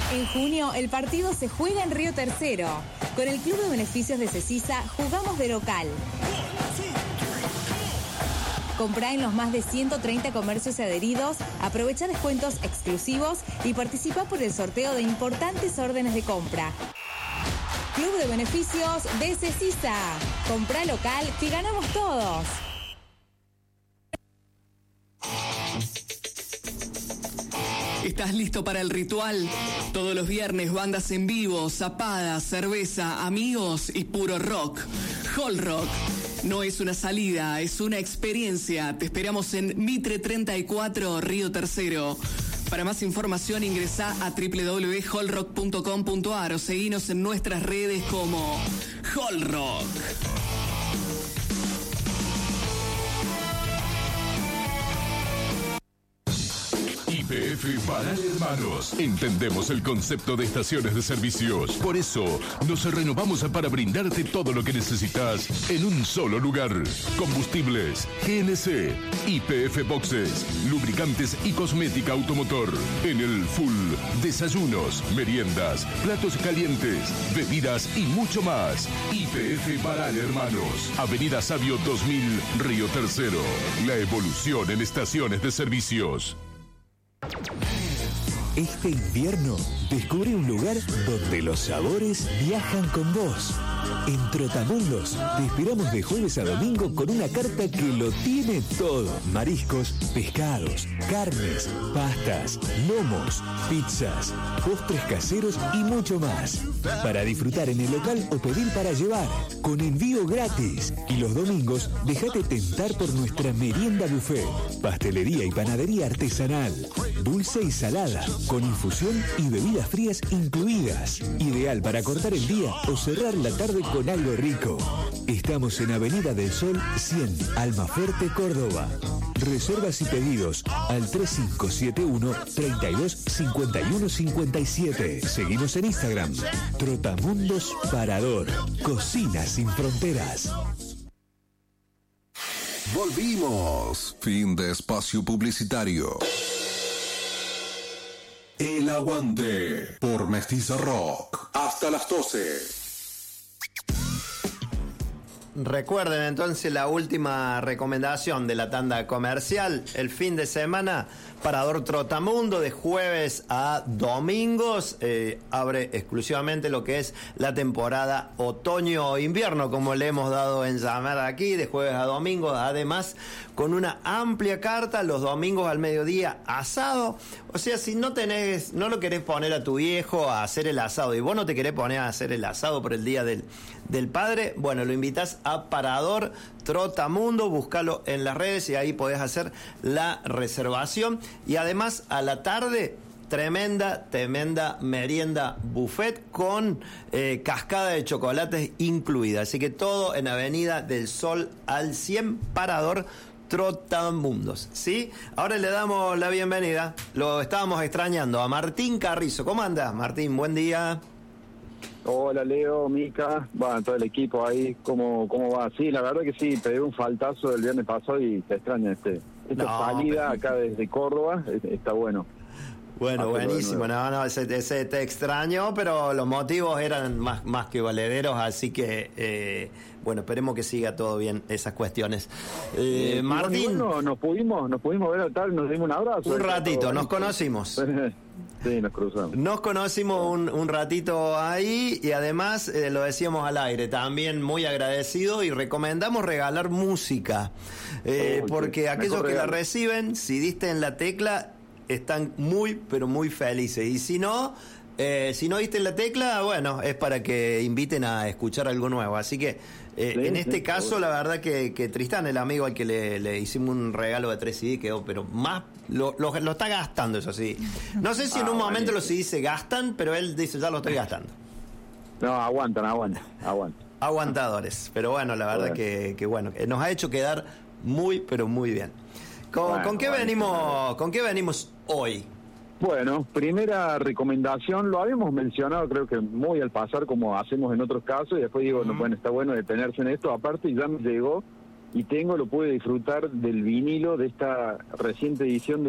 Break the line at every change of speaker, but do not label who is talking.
En junio, el partido se juega en Río Tercero. Con el Club de Beneficios de Cecisa, jugamos de local. Comprá en los más de 130 comercios adheridos, aprovecha descuentos exclusivos y participa por el sorteo de importantes órdenes de compra. Club de Beneficios de Cecisa. Comprá local que ganamos todos.
¿Estás listo para el ritual? Todos los viernes bandas en vivo, zapadas, cerveza, amigos y puro rock. Hall Rock. No es una salida, es una experiencia. Te esperamos en Mitre 34, Río Tercero. Para más información ingresá a www.hallrock.com.ar o seguinos en nuestras redes como Hall Rock.
YPF Baral Hermanos. Entendemos el concepto de estaciones de servicios. Por eso, nos renovamos para brindarte todo lo que necesitas en un solo lugar. Combustibles, GNC, YPF Boxes, lubricantes y cosmética automotor. En el full, desayunos, meriendas, platos calientes, bebidas y mucho más. YPF Baral Hermanos. Avenida Sabio 2000, Río Tercero. La evolución en estaciones de servicios.
Este invierno, descubre un lugar donde los sabores viajan con vos. En Trotamundos, te esperamos de jueves a domingo con una carta que lo tiene todo. Mariscos, pescados, carnes, pastas, lomos, pizzas, postres caseros y mucho más. Para disfrutar en el local o pedir para llevar, con envío gratis. Y los domingos, déjate tentar por nuestra merienda buffet, pastelería y panadería artesanal, dulce y salada, con infusión y bebidas frías incluidas. Ideal para cortar el día o cerrar la tarde con algo rico. Estamos en Avenida del Sol 100, Almafuerte, Córdoba. Reservas y pedidos al 3571-325157. Seguimos en Instagram. Trotamundos Parador. Cocina sin fronteras.
Volvimos. Fin de espacio publicitario. El Aguante por Mestiza Rock. Hasta las 12.
Recuerden entonces la última recomendación de la tanda comercial. El fin de semana, Parador Trotamundo, de jueves a domingos. Abre exclusivamente lo que es la temporada otoño-invierno, como le hemos dado en llamar aquí, de jueves a domingo. Además, con una amplia carta, los domingos al mediodía, asado. O sea, si no lo querés poner a tu viejo a hacer el asado y vos no te querés poner a hacer el asado por el Día del Padre, bueno, lo invitás a Parador Trotamundo, búscalo en las redes y ahí podés hacer la reservación. Y además, a la tarde, tremenda merienda buffet con cascada de chocolates incluida. Así que todo en Avenida del Sol al 100, Parador Trotamundos, ¿sí? Ahora le damos la bienvenida, lo estábamos extrañando, a Martín Carrizo. ¿Cómo andas, Martín? Buen día.
Hola, Leo, Mica, bueno, todo el equipo ahí, ¿cómo va? Sí, la verdad que sí, pegué un faltazo el viernes pasado y te extraña esta salida acá desde Córdoba, está bueno.
Bueno, buenísimo, ese te extraño, pero los motivos eran más que valederos, así que, bueno, esperemos que siga todo bien esas cuestiones. Martín.
Bueno, nos pudimos ver tal, nos dimos un abrazo.
Un ratito, nos conocimos.
Sí, nos cruzamos.
Nos conocimos un ratito ahí y además, lo decíamos al aire, también muy agradecido y recomendamos regalar música, porque aquellos que la reciben, si diste en la tecla, están muy, pero muy felices. Y si no diste en la tecla, bueno, es para que inviten a escuchar algo nuevo. Así que, en este caso, la verdad que Tristán, el amigo al que le hicimos un regalo de 3 CD, quedó, pero más, lo está gastando eso sí. No sé si en un momento los CD se gastan, pero él dice, ya lo estoy gastando.
No, aguantan.
Aguantadores. Pero bueno, la verdad que bueno, nos ha hecho quedar muy, pero muy bien. ¿Con qué venimos hoy?
Bueno, primera recomendación, lo habíamos mencionado creo que muy al pasar como hacemos en otros casos y después digo, bueno, está bueno detenerse en esto, aparte ya me llegó y lo pude disfrutar del vinilo de esta reciente edición